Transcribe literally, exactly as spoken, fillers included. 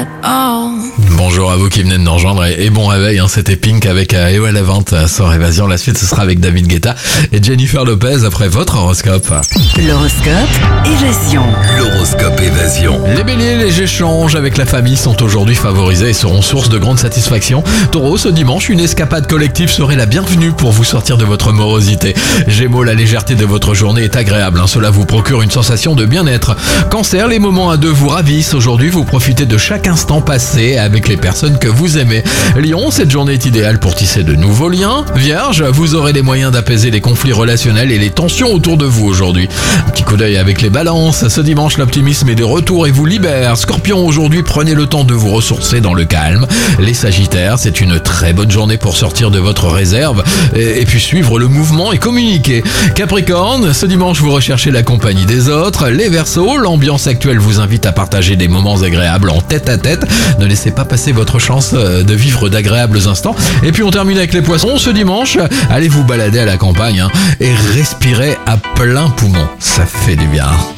at all. Bonjour à vous qui venez de nous rejoindre et, et bon réveil, hein, c'était Pink avec euh, E O Levant sur Évasion. La suite ce sera avec David Guetta et Jennifer Lopez après votre horoscope. L'horoscope Évasion. L'horoscope Évasion. Les béliers, les échanges avec la famille sont aujourd'hui favorisés et seront source de grande satisfaction. Taureau, ce dimanche, une escapade collective serait la bienvenue pour vous sortir de votre morosité. Gémeaux, la légèreté de votre journée est agréable, hein, cela vous procure une sensation de bien-être. Cancer, les moments à deux vous ravissent. Aujourd'hui, vous profitez de chaque instant passé avec les personnes que vous aimez. Lion, cette journée est idéale pour tisser de nouveaux liens. Vierge, vous aurez les moyens d'apaiser les conflits relationnels et les tensions autour de vous aujourd'hui. Un petit coup d'œil avec les balances. Ce dimanche, l'optimisme est de retour et vous libère. Scorpion, aujourd'hui, prenez le temps de vous ressourcer dans le calme. Les sagittaires, c'est une très bonne journée pour sortir de votre réserve et, et puis suivre le mouvement et communiquer. Capricorne, ce dimanche, vous recherchez la compagnie des autres. Les Verseaux, l'ambiance actuelle vous invite à partager des moments agréables en tête à tête. Ne laissez pas passer votre chance de vivre d'agréables instants. Et puis on termine avec les Poissons. Ce dimanche, allez vous balader à la campagne hein, et respirez à plein poumon. Ça fait du bien.